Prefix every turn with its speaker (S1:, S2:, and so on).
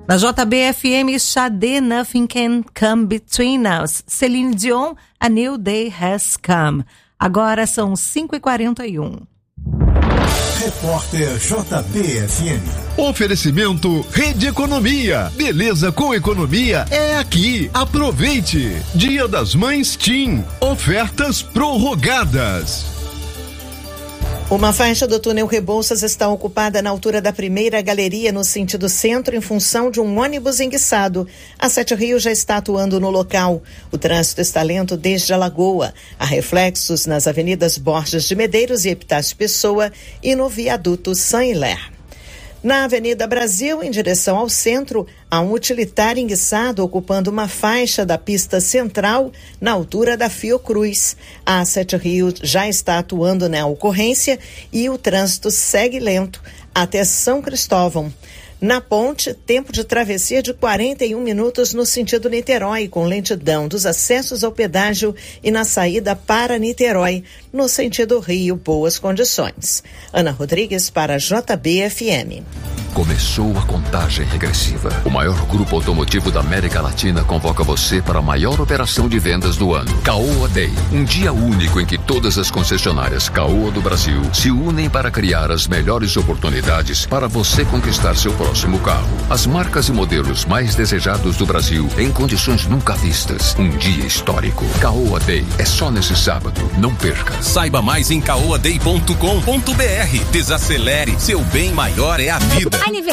S1: Na JBFM, Sade, Nothing Can Come Between Us. Celine Dion, A New Day Has Come. Agora são 5h41.
S2: Repórter JBFM.
S3: Oferecimento Rede Economia. Beleza com economia é aqui. Aproveite. Dia das Mães TIM. Ofertas prorrogadas.
S4: Uma faixa do túnel Rebouças está ocupada na altura da primeira galeria no sentido centro em função de um ônibus enguiçado. A Sete Rios já está atuando no local. O trânsito está lento desde a Lagoa. Há reflexos nas avenidas Borges de Medeiros e Epitácio Pessoa e no viaduto Saint-Hilaire. Na Avenida Brasil, em direção ao centro, há um utilitário enguiçado ocupando uma faixa da pista central na altura da Fiocruz. A Sete Rios já está atuando na ocorrência e o trânsito segue lento até São Cristóvão. Na ponte, tempo de travessia de 41 minutos no sentido Niterói, com lentidão dos acessos ao pedágio e na saída para Niterói, no sentido Rio, boas condições. Ana Rodrigues para JBFM.
S5: Começou a contagem regressiva. O maior grupo automotivo da América Latina convoca você para a maior operação de vendas do ano. Caoa Day. Um dia único em que todas as concessionárias Caoa do Brasil se unem para criar as melhores oportunidades para você conquistar seu próximo carro. As marcas e modelos mais desejados do Brasil em condições nunca vistas. Um dia histórico. Caoa Day é só nesse sábado. Não perca.
S6: Saiba mais em caoaday.com.br. Desacelere. Seu bem maior é a vida.